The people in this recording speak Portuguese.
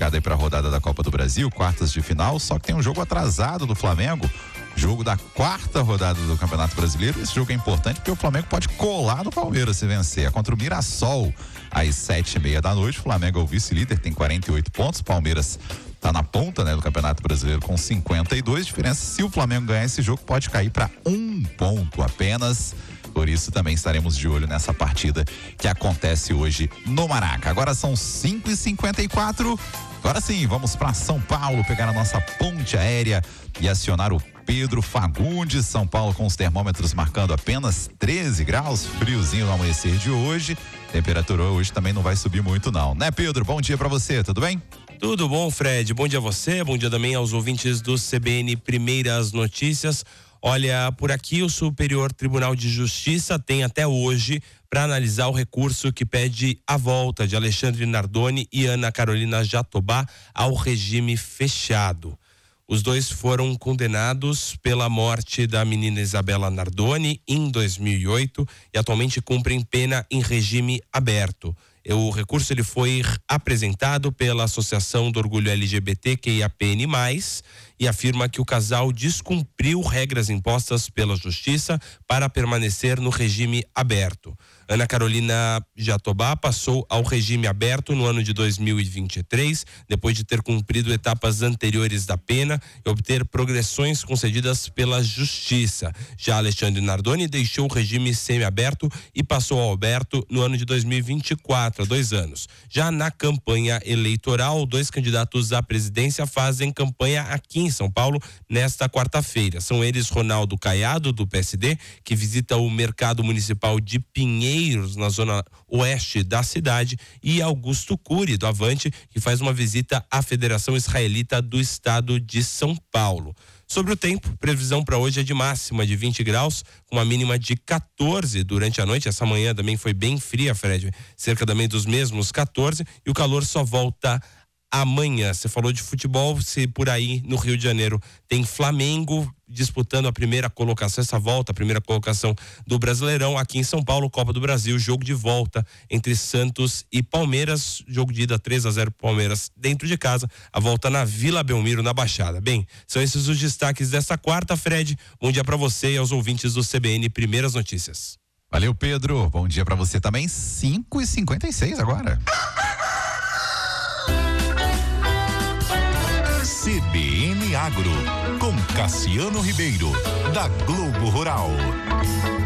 classificado aí para a rodada da Copa do Brasil, quartas de final, só que tem um jogo atrasado do Flamengo, jogo da quarta rodada do Campeonato Brasileiro. Esse jogo é importante porque o Flamengo pode colar no Palmeiras se vencer. É contra o Mirassol às 7:30 da noite. O Flamengo é o vice-líder, tem 48 pontos. O Palmeiras tá na ponta, né, do Campeonato Brasileiro com 52. Diferença, se o Flamengo ganhar esse jogo, pode cair para 1 ponto apenas. Por isso também estaremos de olho nessa partida que acontece hoje no Maraca. Agora são 5h54. Agora sim, vamos para São Paulo, pegar a nossa ponte aérea e acionar o Pedro Fagundes. São Paulo com os termômetros marcando apenas 13 graus, friozinho no amanhecer de hoje. Temperatura hoje também não vai subir muito não, né, Pedro? Bom dia para você, tudo bem? Tudo bom, Fred? Bom dia a você, bom dia também aos ouvintes do CBN Primeiras Notícias. Olha, por aqui o Superior Tribunal de Justiça tem até hoje para analisar o recurso que pede a volta de Alexandre Nardoni e Ana Carolina Jatobá ao regime fechado. Os dois foram condenados pela morte da menina Isabela Nardoni em 2008 e atualmente cumprem pena em regime aberto. O recurso ele foi apresentado pela Associação do Orgulho LGBTQIAPN+, e afirma que o casal descumpriu regras impostas pela Justiça para permanecer no regime aberto. Ana Carolina Jatobá passou ao regime aberto no ano de 2023, depois de ter cumprido etapas anteriores da pena e obter progressões concedidas pela Justiça. Já Alexandre Nardoni deixou o regime semiaberto e passou ao aberto no ano de 2024, há 2 anos. Já na campanha eleitoral, 2 candidatos à presidência fazem campanha aqui em São Paulo nesta quarta-feira. São eles Ronaldo Caiado, do PSD, que visita o mercado municipal de Pinheiros, na zona oeste da cidade, e Augusto Cury, do Avante, que faz uma visita à Federação Israelita do Estado de São Paulo. Sobre o tempo, previsão para hoje é de máxima de 20 graus, com uma mínima de 14 durante a noite. Essa manhã também foi bem fria, Fred, cerca também dos mesmos 14, e o calor só volta amanhã. Você falou de futebol, se por aí no Rio de Janeiro tem Flamengo disputando a primeira colocação, essa volta, a primeira colocação do Brasileirão. Aqui em São Paulo, Copa do Brasil, jogo de volta entre Santos e Palmeiras, jogo de ida 3-0 Palmeiras dentro de casa, a volta na Vila Belmiro, na Baixada. Bem, são esses os destaques dessa quarta, Fred. Bom dia para você e aos ouvintes do CBN Primeiras Notícias. Valeu, Pedro. Bom dia para você também. 5h56 agora. CBN Agro, com Cassiano Ribeiro, da Globo Rural.